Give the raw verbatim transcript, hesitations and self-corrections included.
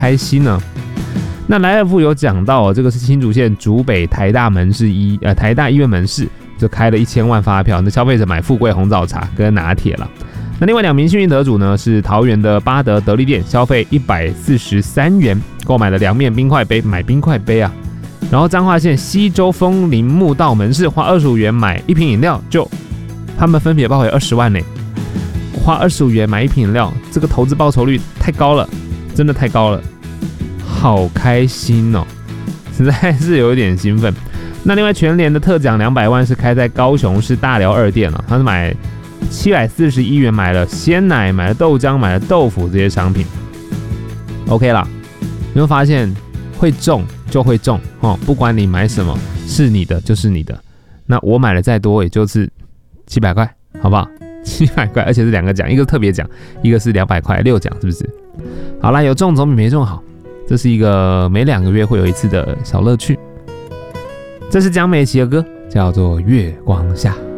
开心呢。那莱尔富有讲到、哦，这个是新竹县竹北台大门市医呃台大医院门市就开了一千万发票，那消费者买富贵红枣茶跟拿铁了。那另外两名幸运得主呢，是桃园的巴德得力店，消费一百四十三元购买了两面冰块杯，买冰块杯啊。然后彰化县西周枫林木道门市花二十五元买一瓶饮料，就他们分别报回二十万呢。花二十五元买一瓶饮料，这个投资报酬率太高了，真的太高了。好开心哦，实在是有一点兴奋。那另外全联的特奖两百万是开在高雄市大寮二店了，他是买七百四十一元买了鲜奶、买了豆浆、买了豆腐这些商品。OK 啦，你会发现会中就会中哦，不管你买什么，是你的就是你的。那我买了再多也就是七百块，好不好？七百块，而且是两个奖，一个是特别奖，一个是两百块，六奖是不是？好啦，有中总比没中好。这是一个每两个月会有一次的小乐趣。这是江美琪的歌，叫做《月光下》。